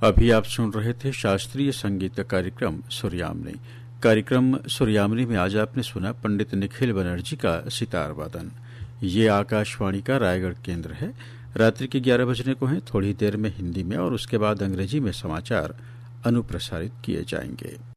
अभी आप सुन रहे थे शास्त्रीय संगीत कार्यक्रम सूर्यामनी। कार्यक्रम सूर्यामनी में आज आपने सुना पंडित निखिल बनर्जी का सितार वादन। ये आकाशवाणी का रायगढ़ केंद्र है। रात्रि के 11 बजने को हैं। थोड़ी देर में हिंदी में और उसके बाद अंग्रेजी में समाचार अनुप्रसारित किए जाएंगे।